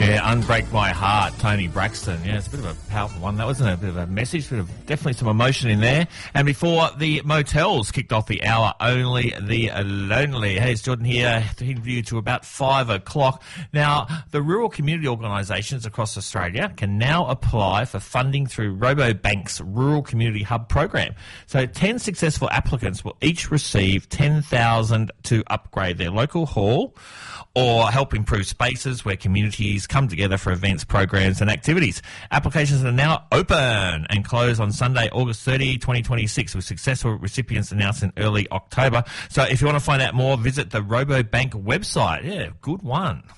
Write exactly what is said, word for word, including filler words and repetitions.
Yeah, Unbreak My Heart, Tony Braxton. Yeah, it's a bit of a powerful one. That wasn't a bit of a message, bit of definitely some emotion in there. And before the Motels kicked off the hour, Only the Lonely. Hey, it's Jordan here, interview to about five o'clock. Now, the rural community organisations across Australia can now apply for funding through Robobank's Rural Community Hub program. So ten successful applicants will each receive ten thousand dollars to upgrade their local hall or help improve spaces where communities come together for events, programs and activities. Applications are now open and close on Sunday, August thirtieth, twenty twenty-six, with successful recipients announced in early October. So if you want to find out more, visit the Robobank website. Yeah, good one.